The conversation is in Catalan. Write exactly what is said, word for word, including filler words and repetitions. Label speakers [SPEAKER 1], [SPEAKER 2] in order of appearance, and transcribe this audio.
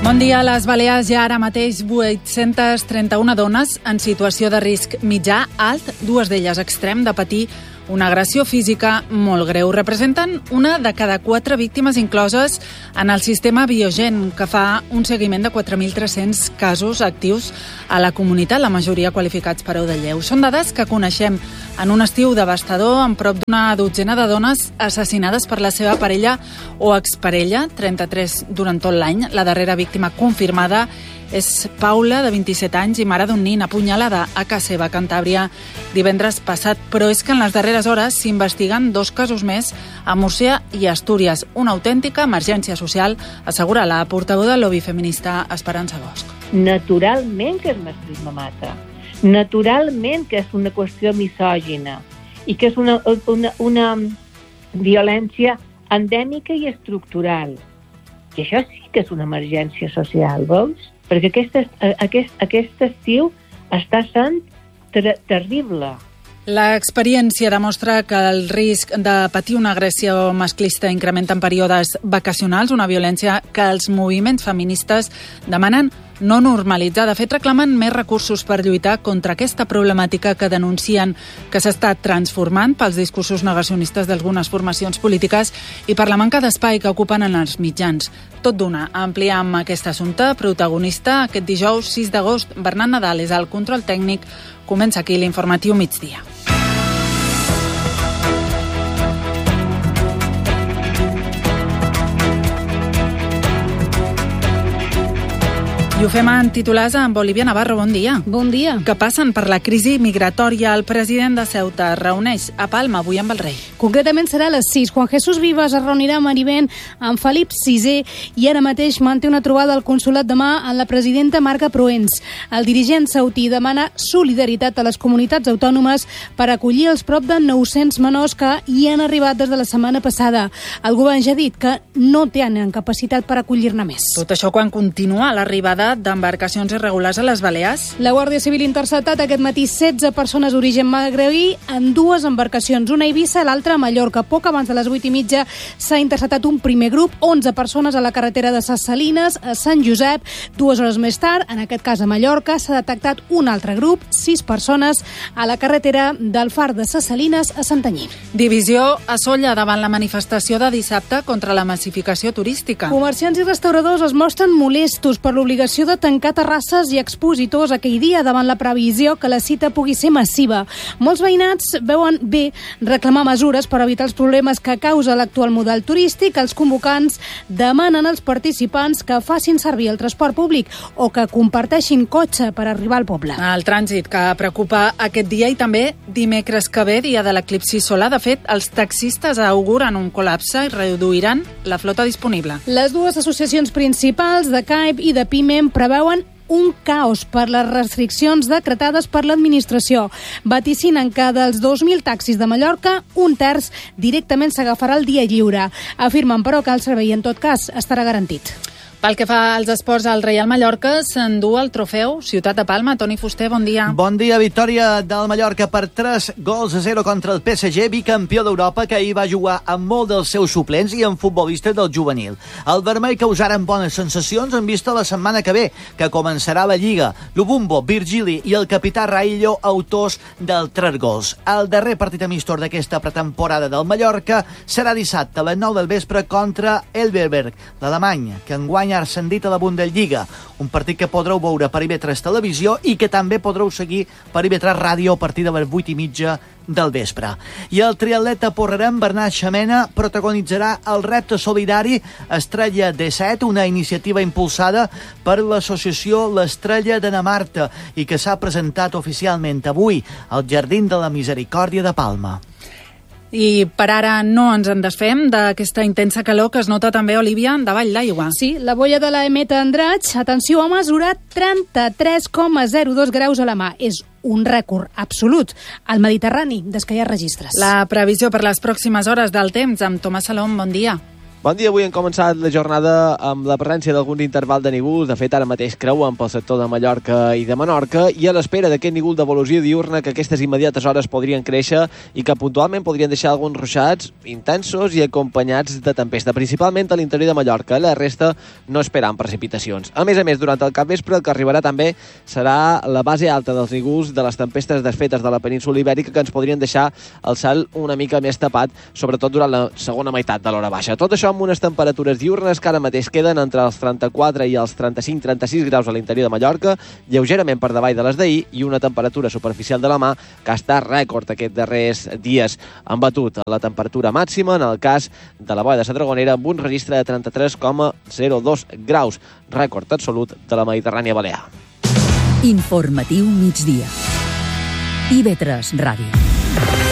[SPEAKER 1] Bon dia. A les Balears hi ha ara mateix vuit-centes trenta-una dones en situació de risc mitjà alt, dues d'elles extrem, de patir una agressió física molt greu. Representen una de cada quatre víctimes incloses en el sistema Biogen, que fa un seguiment de quatre mil tres-cents casos actius a la comunitat, la majoria qualificats per O de lleu. Són dades que coneixem en un estiu devastador amb prop d'una dotzena de dones assassinades per la seva parella o exparella, trenta-tres durant tot l'any. La darrera víctima confirmada és Paula, de vint-i-set anys, i mare d'un nin, apunyalada a casa seva, a Cantàbria, divendres passat. Però és que en les darreres hores s'investiguen dos casos més a Múrcia i Astúries. Una autèntica emergència social, assegura la portaveu del lobby feminista Esperança Bosch.
[SPEAKER 2] Naturalment que el masclisme mata. Naturalment que és una qüestió misògina i que és una, una, una violència endèmica i estructural. I això sí que és una emergència social, veus? Perquè aquest, aquest, aquest estiu està sent ter terrible.
[SPEAKER 1] L'experiència demostra que el risc de patir una agressió masclista incrementa en períodes vacacionals, una violència que els moviments feministes demanen no normalitzar. De fet, reclamen més recursos per lluitar contra aquesta problemàtica que denuncien que s'està transformant pels discursos negacionistes d'algunes formacions polítiques i per la manca d'espai que ocupen en els mitjans. Tot d'una, ampliam aquest assumpte. Protagonista aquest dijous sis d'agost, Bernat Nadal és el control tècnic. Comença aquí l'informatiu migdia. I ho fem en titulars amb Olivia Navarro. Bon dia.
[SPEAKER 3] Bon dia.
[SPEAKER 1] Que passen per la crisi migratòria. El president de Ceuta es reuneix a Palma avui amb el rei.
[SPEAKER 3] Concretament serà a les sis. Juan Jesús Vivas es reunirà a Marivent amb Felip sisè i ara mateix manté una trobada al consolat demà amb la presidenta Marga Proens. El dirigent sautí demana solidaritat a les comunitats autònomes per acollir els prop de nou-cents menors que hi han arribat des de la setmana passada. El govern ja ha dit que no tenen capacitat per acollir-ne més.
[SPEAKER 1] Tot això quan continua l'arribada d'embarcacions irregulars a les Balears.
[SPEAKER 3] La Guàrdia Civil ha interceptat aquest matí setze persones d'origen magrebí en dues embarcacions, una a Eivissa i l'altra a Mallorca. Poc abans de les vuit i mitja s'ha interceptat un primer grup, onze persones a la carretera de Ses Salines a Sant Josep. Dues hores més tard, en aquest cas a Mallorca, s'ha detectat un altre grup, sis persones, a la carretera del Far de Ses Salines a Santanyí.
[SPEAKER 1] Divisió a Sóller davant la manifestació de dissabte contra la massificació turística.
[SPEAKER 3] Comerciants i restauradors es mostren molestos per l'obligació de tancar terrasses i expositors aquell dia davant la previsió que la cita pugui ser massiva. Molts veïnats veuen bé reclamar mesures per evitar els problemes que causa l'actual model turístic. Els convocants demanen als participants que facin servir el transport públic o que comparteixin cotxe per arribar al poble.
[SPEAKER 1] El trànsit que preocupa aquest dia i també dimecres que ve, dia de l'eclipsi solar. De fet, els taxistes auguren un col·lapse i reduiran la flota disponible.
[SPEAKER 3] Les dues associacions principals de C A I B i de PIMEM preveuen un caos per les restriccions decretades per l'administració. Vaticinen que dels dos mil taxis de Mallorca, un terç directament s'agafarà el dia lliure. Afirmen, però, que el servei, en tot cas, estarà garantit.
[SPEAKER 1] Pel que fa als esports, el Reial Mallorca s'endú el trofeu Ciutat de Palma. Toni Fuster, bon dia.
[SPEAKER 4] Bon dia. Victòria del Mallorca per tres gols a zero contra el P S G, bicampió d'Europa, que ahir va jugar amb molt dels seus suplents i amb futbolistes del juvenil. El vermell causaren bones sensacions en vista la setmana que ve, que començarà la Lliga. Lubumbo, Virgili i el capità Raillo, autors del tres gols. El darrer partit amistós d'aquesta pretemporada del Mallorca serà dissabte a les nou del vespre contra Elversberg, l'alemany, que enguany ha ascendit a la Bundesliga, un partit que podreu veure per I V tres Televisió i que també podreu seguir per I V tres Ràdio a partir de les vuit i mitja del vespre. I el triatleta porrerem Bernat Xamena protagonitzarà el repte solidari Estrella de set, una iniciativa impulsada per l'associació l'Estrella de Namarta i que s'ha presentat oficialment avui al Jardín de la Misericòrdia de Palma.
[SPEAKER 1] I per ara no ens en desfem d'aquesta intensa calor que es nota també, Olivia, davall l'aigua.
[SPEAKER 3] Sí, la bolla de la Emeta Andratx, atenció, ha mesurat trenta-tres coma zero dos graus a la mà. És un rècord absolut al Mediterrani des que hi ha registres.
[SPEAKER 1] La previsió per les pròximes hores del temps amb Tomàs Salom, bon dia.
[SPEAKER 5] Bon dia, avui hem començat la jornada amb la presència d'algun interval de nígols. De fet, ara mateix creuen pel sector de Mallorca i de Menorca i a l'espera d'aquest nígol d'evolució diurna que aquestes immediates hores podrien créixer i que puntualment podrien deixar alguns ruixats intensos i acompanyats de tempesta, principalment a l'interior de Mallorca. La resta no esperen precipitacions. A més a més, durant el capvespre el que arribarà també serà la base alta dels nígols de les tempestes desfetes de la península Ibèrica que ens podrien deixar el cel una mica més tapat, sobretot durant la segona meitat de l'hora baixa. Tot això amb unes temperatures diurnes que ara mateix queden entre els trenta-quatre i els trenta-cinc trenta-sis graus a l'interior de Mallorca, lleugerament per davall de les d'ahir, i una temperatura superficial de la mà que ha estat rècord aquests darrers dies. Han batut la temperatura màxima en el cas de la Boia de la Dragonera amb un registre de trenta-tres coma zero dos graus, rècord absolut de la Mediterrània Balear.
[SPEAKER 6] Informatiu migdia. I V tres Ràdio.